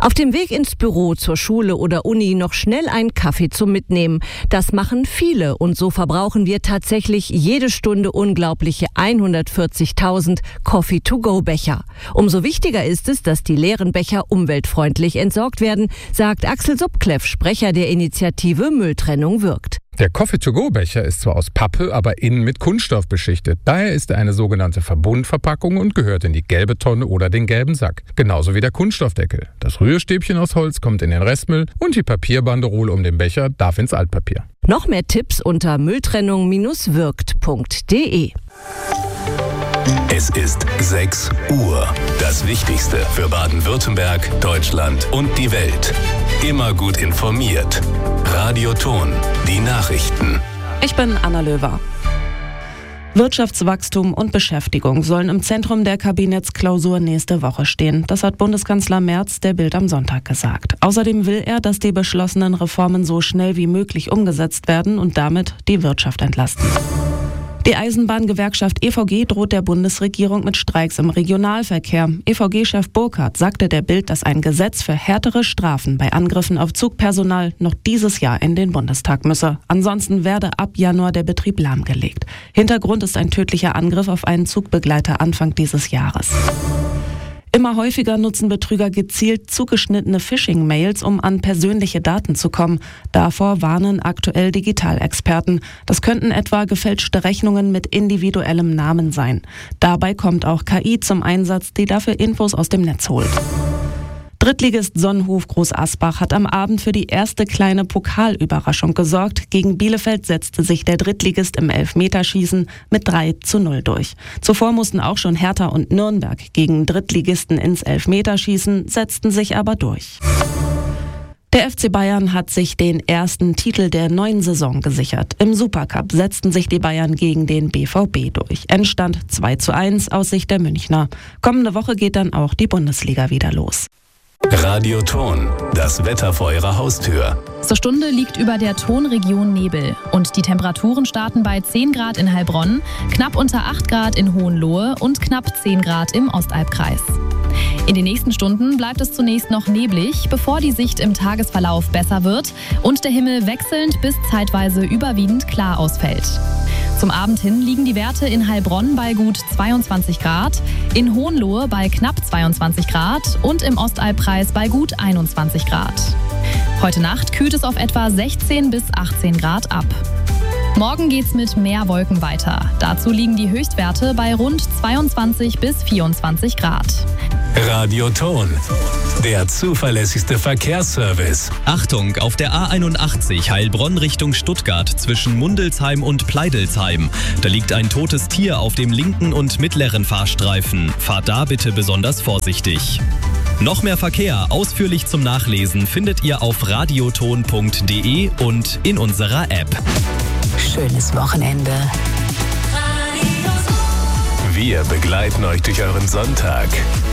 Auf dem Weg ins Büro, zur Schule oder Uni noch schnell einen Kaffee zum Mitnehmen. Das machen viele und so verbrauchen wir tatsächlich jede Stunde unglaubliche 140.000 Coffee-to-go-Becher. Umso wichtiger ist es, dass die leeren Becher umweltfreundlich entsorgt werden, sagt Axel Subkleff, Sprecher der Initiative Mülltrennung wirkt. Der Coffee-to-go-Becher ist zwar aus Pappe, aber innen mit Kunststoff beschichtet. Daher ist er eine sogenannte Verbundverpackung und gehört in die gelbe Tonne oder den gelben Sack. Genauso wie der Kunststoffdeckel. Das Rührstäbchen aus Holz kommt in den Restmüll und die Papierbanderole um den Becher darf ins Altpapier. Noch mehr Tipps unter mülltrennung-wirkt.de. Es ist 6 Uhr. Das Wichtigste für Baden-Württemberg, Deutschland und die Welt. Immer gut informiert. Radio Ton, die Nachrichten. Ich bin Anna Löwer. Wirtschaftswachstum und Beschäftigung sollen im Zentrum der Kabinettsklausur nächste Woche stehen. Das hat Bundeskanzler Merz der Bild am Sonntag gesagt. Außerdem will er, dass die beschlossenen Reformen so schnell wie möglich umgesetzt werden und damit die Wirtschaft entlasten. Die Eisenbahngewerkschaft EVG droht der Bundesregierung mit Streiks im Regionalverkehr. EVG-Chef Burkhardt sagte der Bild, dass ein Gesetz für härtere Strafen bei Angriffen auf Zugpersonal noch dieses Jahr in den Bundestag müsse. Ansonsten werde ab Januar der Betrieb lahmgelegt. Hintergrund ist ein tödlicher Angriff auf einen Zugbegleiter Anfang dieses Jahres. Immer häufiger nutzen Betrüger gezielt zugeschnittene Phishing-Mails, um an persönliche Daten zu kommen. Davor warnen aktuell Digitalexperten. Das könnten etwa gefälschte Rechnungen mit individuellem Namen sein. Dabei kommt auch KI zum Einsatz, die dafür Infos aus dem Netz holt. Drittligist Sonnenhof Groß Asbach hat am Abend für die erste kleine Pokalüberraschung gesorgt. Gegen Bielefeld setzte sich der Drittligist im Elfmeterschießen mit 3:0 durch. Zuvor mussten auch schon Hertha und Nürnberg gegen Drittligisten ins Elfmeterschießen, setzten sich aber durch. Der FC Bayern hat sich den ersten Titel der neuen Saison gesichert. Im Supercup setzten sich die Bayern gegen den BVB durch. Endstand 2:1 aus Sicht der Münchner. Kommende Woche geht dann auch die Bundesliga wieder los. Radio Ton, das Wetter vor Ihrer Haustür. Zur Stunde liegt über der Tonregion Nebel und die Temperaturen starten bei 10 Grad in Heilbronn, knapp unter 8 Grad in Hohenlohe und knapp 10 Grad im Ostalbkreis. In den nächsten Stunden bleibt es zunächst noch neblig, bevor die Sicht im Tagesverlauf besser wird und der Himmel wechselnd bis zeitweise überwiegend klar ausfällt. Zum Abend hin liegen die Werte in Heilbronn bei gut 22 Grad, in Hohenlohe bei knapp 22 Grad und im Ostalbkreis bei gut 21 Grad. Heute Nacht kühlt es auf etwa 16 bis 18 Grad ab. Morgen geht's mit mehr Wolken weiter. Dazu liegen die Höchstwerte bei rund 22 bis 24 Grad. Radio Ton, der zuverlässigste Verkehrsservice. Achtung, auf der A81 Heilbronn Richtung Stuttgart zwischen Mundelsheim und Pleidelsheim. Da liegt ein totes Tier auf dem linken und mittleren Fahrstreifen. Fahrt da bitte besonders vorsichtig. Noch mehr Verkehr ausführlich zum Nachlesen findet ihr auf radioton.de und in unserer App. Schönes Wochenende. Wir begleiten euch durch euren Sonntag.